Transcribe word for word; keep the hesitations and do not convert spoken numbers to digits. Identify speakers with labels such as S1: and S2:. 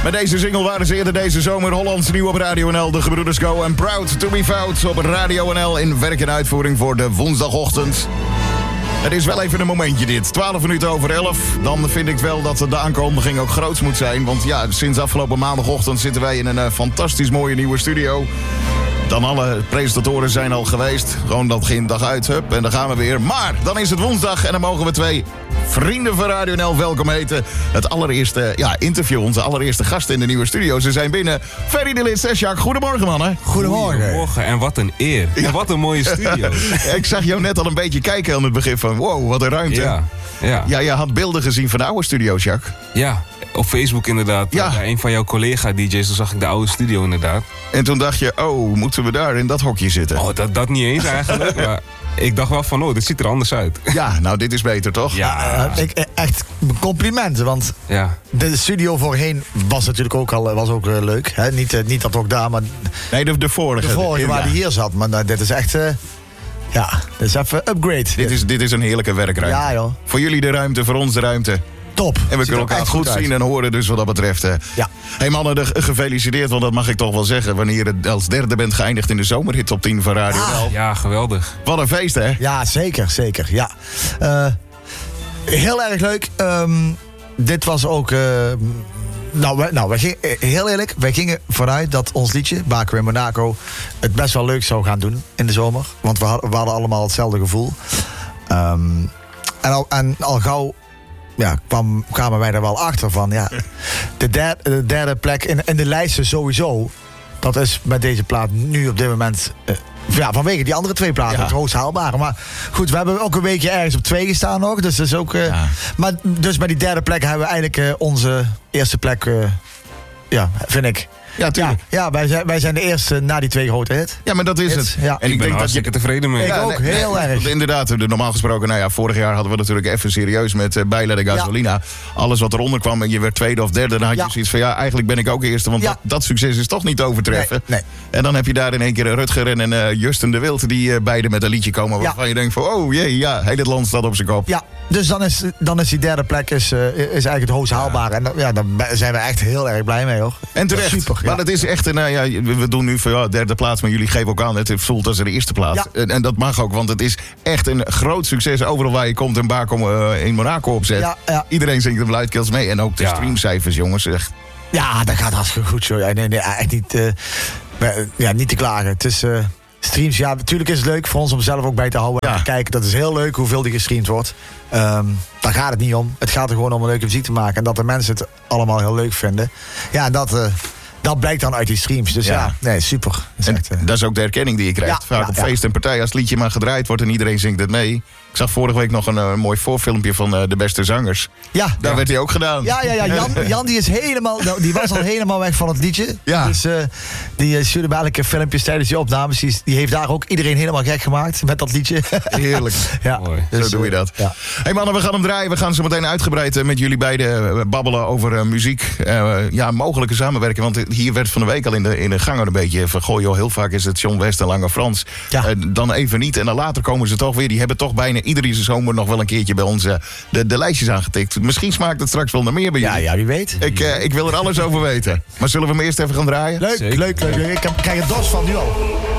S1: Met deze single waren ze eerder deze zomer Hollands nieuw op Radio N L. De gebroeders Go en Proud to be Fout op Radio N L in werk en uitvoering voor de woensdagochtend. Het is wel even een momentje dit. twaalf minuten over elf. Dan vind ik wel dat de aankondiging ook groots moet zijn. Want ja, sinds afgelopen maandagochtend zitten wij in een uh, fantastisch mooie nieuwe studio. Dan alle presentatoren zijn al geweest. Gewoon dat geen dag uit, hup, en dan gaan we weer. Maar dan is het woensdag en dan mogen we twee vrienden van Radio N L welkom heten. Het allereerste ja, interview, onze allereerste gast in de nieuwe studio. Ze zijn binnen. Ferry de Lits en Jacques. Goedemorgen, mannen.
S2: Goedemorgen.
S3: Goedemorgen en wat een eer. Ja. En wat een mooie studio.
S1: Ik zag jou net al een beetje kijken aan het begin van wow, wat een ruimte.
S3: Ja, ja.
S1: ja je had beelden gezien van de oude studio, Jacques.
S3: Ja, op Facebook inderdaad.
S1: Ja.
S3: Bij een van jouw collega-D J's, dan zag ik de oude studio inderdaad.
S1: En toen dacht je, oh, moeten we daar in dat hokje zitten?
S3: Oh, dat, dat niet eens eigenlijk. Maar ik dacht wel van, oh, dit ziet er anders uit.
S1: Ja, nou, dit is beter, toch?
S3: Ja.
S2: Uh, ik, echt complimenten, want
S3: Ja.
S2: de studio voorheen was natuurlijk ook al was ook, uh, leuk. Hè? Niet, uh, niet dat ook daar, maar
S1: Nee, de, de vorige.
S2: de vorige waar
S1: Ja.
S2: die hier zat. Maar uh, dit is echt, uh, ja, dit is even upgrade.
S1: Dit is, dit is een heerlijke werkruimte.
S2: Ja, joh.
S1: Voor jullie de ruimte, voor ons de ruimte.
S2: Top.
S1: En we
S2: Ziet er
S1: kunnen elkaar
S2: echt
S1: goed
S2: uit.
S1: zien en horen, dus wat dat betreft. Hé
S2: Ja.
S1: hey mannen, de, gefeliciteerd, want dat mag ik toch wel zeggen. Wanneer je als derde bent geëindigd in de zomerhit top tien van Radio
S2: Ja.
S1: N L.
S3: Ja, geweldig.
S1: Wat een feest, hè?
S2: Ja, zeker, zeker. Ja. Uh, heel erg leuk. Um, dit was ook... Uh, nou, wij, nou wij gingen, heel eerlijk, wij gingen vanuit dat ons liedje, Baco in Monaco, het best wel leuk zou gaan doen in de zomer. Want we hadden, we hadden allemaal hetzelfde gevoel. Um, en, al, en al gauw ja, kwam, kwamen wij er wel achter van, ja, de derde, de derde plek in, in de lijsten sowieso, dat is met deze plaat nu op dit moment... Uh, Ja, vanwege die andere twee platen,
S1: Ja.
S2: het hoogst haalbare. Maar goed, we hebben ook een weekje ergens op twee gestaan nog. Dus dat is ook. Uh,
S1: Ja.
S2: Maar dus bij die derde plek hebben we eigenlijk uh, onze eerste plek. Uh, ja, vind ik.
S1: Ja,
S2: Ja,
S1: tuurlijk.
S2: ja wij, zijn, wij zijn de eerste na die twee grote hits.
S1: Ja, maar dat is
S2: Hits,
S1: het.
S2: ja.
S1: En
S3: Ik ben hartstikke tevreden mee.
S2: Ik
S1: Ja,
S2: ook, heel erg.
S1: Want inderdaad, de- normaal gesproken, nou ja, vorig jaar hadden we natuurlijk even serieus met uh, Bijla de Gasolina. Alles wat eronder kwam en je werd tweede of derde, dan had je
S2: Ja.
S1: zoiets van ja, eigenlijk ben ik ook eerste, want
S2: Ja.
S1: dat, dat succes is toch niet te overtreffen.
S2: Nee,
S1: En dan heb je daar in één keer Rutger en uh, Justin de Wild die uh, beide met een liedje komen waarvan
S2: Ja.
S1: je denkt van oh jee, ja, heel het land staat op zijn kop.
S2: Ja, dus dan is, dan is die derde plek is, uh, is eigenlijk het hoogst haalbare. En dan- ja, daar ben- zijn we echt heel erg blij mee, hoor.
S1: En terecht.
S2: Super, ja.
S1: Maar het is echt een, nou ja, we doen nu voor ja, derde plaats, maar jullie geven ook aan, het voelt als de eerste plaats.
S2: Ja.
S1: En, en dat mag ook, want het is echt een groot succes. Overal waar je komt en Baco uh, in Monaco opzet.
S2: Ja, ja.
S1: Iedereen zingt hem luidkeels mee. En ook de
S3: Ja.
S1: streamcijfers, jongens. Echt.
S2: Ja, dat gaat hartstikke goed, joh. Ja, nee, nee, echt niet, uh, we- ja, niet te klagen. Het is uh, streams, ja, natuurlijk is het leuk voor ons om zelf ook bij te houden.
S1: Ja.
S2: En te kijken, dat is heel leuk hoeveel die gestreamd wordt. Um, daar gaat het niet om. Het gaat er gewoon om een leuke muziek te maken. En dat de mensen het allemaal heel leuk vinden. Ja, en dat, uh, dat blijkt dan uit die streams. Dus ja,
S1: Ja.
S2: nee, super. Dat is
S1: En
S2: echt, uh,
S1: dat is ook de erkenning die je krijgt.
S2: Ja,
S1: Vaak
S2: ja,
S1: op
S2: ja.
S1: feest en partij, als het liedje maar gedraaid wordt en iedereen zingt het mee. Ik zag vorige week nog een uh, mooi voorfilmpje van uh, de beste zangers.
S2: ja,
S1: Daar
S2: ja.
S1: werd hij ook gedaan.
S2: Ja, ja, ja. Jan, Jan die is helemaal, nou, die was al helemaal weg van het liedje.
S1: Ja.
S2: Dus uh, die uh, stuurde bij elke filmpjes tijdens die opnames. Die, die heeft daar ook iedereen helemaal gek gemaakt met dat liedje.
S1: Heerlijk.
S2: Ja,
S3: Mooi.
S1: Zo doe je dat.
S2: Ja.
S1: Hey mannen, we gaan hem draaien. We gaan zo meteen uitgebreid eh, met jullie beiden eh, babbelen over eh, muziek. Eh, ja, mogelijke samenwerking. Want hier werd van de week al in de, in de gang een beetje van... goh joh, heel vaak is het John West en Lange Frans.
S2: Ja.
S1: Eh, dan even niet. En dan later komen ze toch weer. Die hebben toch bijna iedere zomer nog wel een keertje bij ons eh, de, de lijstjes aangetikt. Misschien smaakt het straks wel naar meer bij
S2: Ja,
S1: jullie.
S2: ja, wie weet.
S1: Ik, eh, ik wil er alles over weten. Maar zullen we hem eerst even gaan draaien?
S2: Leuk,
S3: Zeker.
S2: leuk, leuk. Ik heb- krijg er dorst van nu al.